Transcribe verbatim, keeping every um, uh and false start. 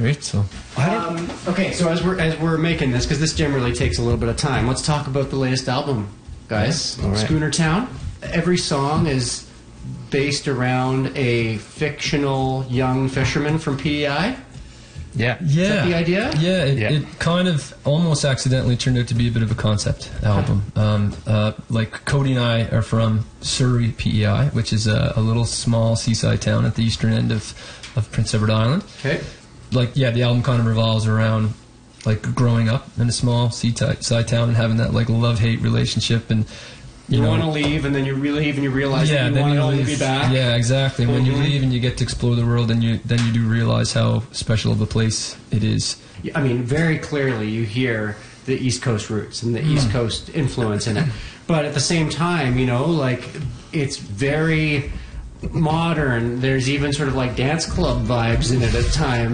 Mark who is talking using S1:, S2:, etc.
S1: right? So
S2: um, okay, so as we're as we're making this, because this generally takes a little bit of time, let's talk about the latest album, guys.
S1: All right.
S2: Schooner Town. Every song is based around a fictional young fisherman from P E I.
S3: Yeah.
S1: yeah,
S2: Is that the idea?
S1: Yeah, it,
S3: Yeah.
S1: it kind of almost accidentally turned out to be a bit of a concept album. Um, uh, like Cody and I are from Surrey, P E I, which is a, a little small seaside town at the eastern end of, of Prince Edward Island.
S2: Okay.
S1: Like, yeah, the album kind of revolves around like growing up in a small seaside town and having that like love-hate relationship, and you,
S2: You,
S1: know,
S2: want to leave, and then you leave, and you realize
S1: yeah,
S2: that you
S1: then
S2: want
S1: you
S2: to only
S1: leave.
S2: be back.
S1: Yeah, exactly. And when you
S2: Mhm.
S1: leave and you get to explore the world, and you then you do realize how special of a place it is.
S2: I mean, very clearly you hear the East Coast roots and the
S1: Hmm.
S2: East Coast influence in it. But at the same time, you know, like, it's very modern. There's even sort of like dance club vibes in it at times.